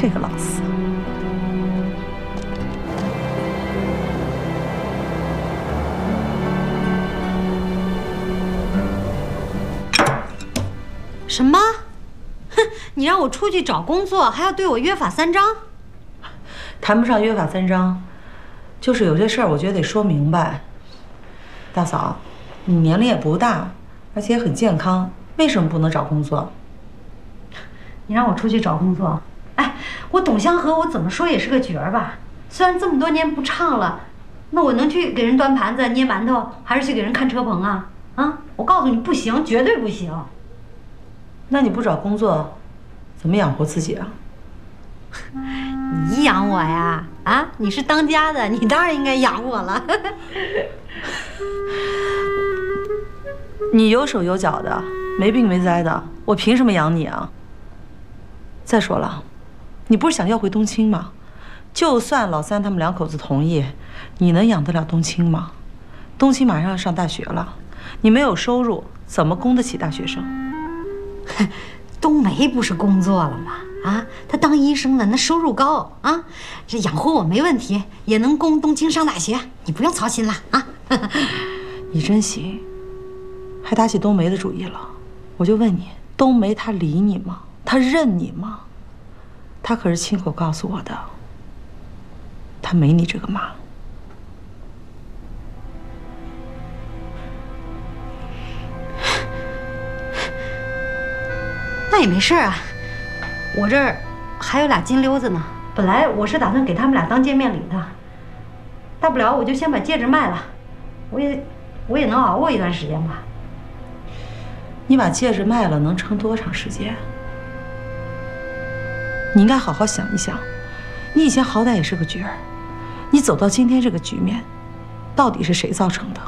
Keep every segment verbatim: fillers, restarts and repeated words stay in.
这个老四。 什么？哼！你让我出去找工作，还要对我约法三章？ 谈不上约法三章，就是有些事儿，我觉得得说明白。大嫂，你年龄也不大，而且也很健康，为什么不能找工作？ 你让我出去找工作？哎，我董香河，我怎么说也是个角儿吧？虽然这么多年不唱了，那我能去给人端盘子、捏馒头，还是去给人看车棚啊？啊！我告诉你，不行，绝对不行。 那你不找工作，怎么养活自己啊？ 你养我呀？啊，你是当家的，你当然应该养我了。 你有手有脚的，没病没灾的，我凭什么养你啊？再说了，你不是想要回冬青吗？就算老三他们两口子同意，你能养得了冬青吗？冬青马上要上大学了，你没有收入，怎么供得起大学生？ 冬梅不是工作了吗？啊，她当医生的，那收入高啊，这养活我没问题，也能供冬青上大学，你不用操心了啊。 你真行，还打起冬梅的主意了。我就问你，冬梅她理你吗？她认你吗？她可是亲口告诉我的，她没你这个妈。 那也没事啊，我这儿还有俩金溜子呢。本来我是打算给他们俩当见面礼的，大不了我就先把戒指卖了，我也我也能熬过一段时间吧。 你把戒指卖了能撑多长时间？你应该好好想一想，你以前好歹也是个角儿，你走到今天这个局面，到底是谁造成的？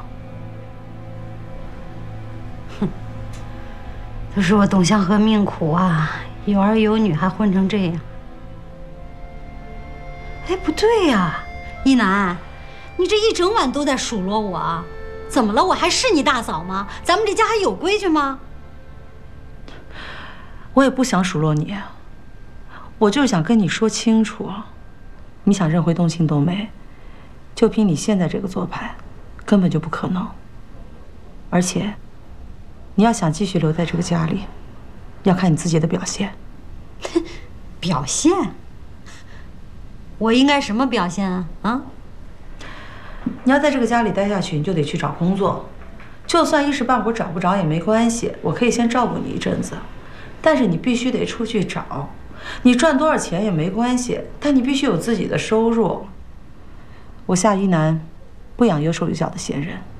哼，都是我董香河命苦啊，有儿有女还混成这样。哎，不对呀，一楠，你这一整晚都在数落我，怎么了？我还是你大嫂吗？咱们这家还有规矩吗？ 我也不想数落你，我就是想跟你说清楚，你想认回冬青冬梅，就凭你现在这个做派，根本就不可能。而且，你要想继续留在这个家里，要看你自己的表现。 表现？我应该什么表现啊？啊？ 你要在这个家里待下去，你就得去找工作，就算一时半会儿找不着也没关系，我可以先照顾你一阵子。但是你必须得出去找，你赚多少钱也没关系，但你必须有自己的收入。我夏一楠不养有手有脚的闲人。